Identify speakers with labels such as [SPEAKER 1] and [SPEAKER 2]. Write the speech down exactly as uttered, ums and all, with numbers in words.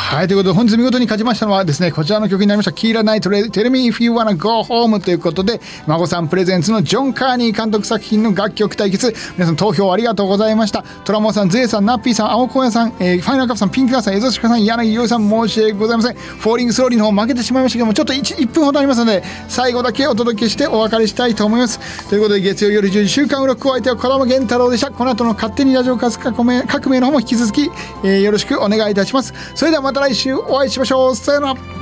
[SPEAKER 1] はい、ということで本日見事に勝ちましたのはですね、こちらの曲になりました。キーラナイトレ Tell Me If You Wanna Go Home ということで、孫さんプレゼンツのジョン・カーニー監督作品の楽曲対決、皆さん投票ありがとうございました。トラモさん、ゼイさん、ナッピーさん、青小屋さん、えー、ファイナルカップさん、ピンクガーさん、エゾシカさん、柳陽さん、申し訳ございません。フォーリングスローリーの方負けてしまいましたけども、ちょっと 1, いっぷんほどありますので、最後だけお届けしてお別れしたいと思います。ということで、月曜夜じゅうじ週刊ウロック、お相手は児玉源太郎でした。この後の勝手にラジオ革命革命の方も引き続き、えー、よろしくお願いいたします。それではまた来週お会いしましょう。さよなら。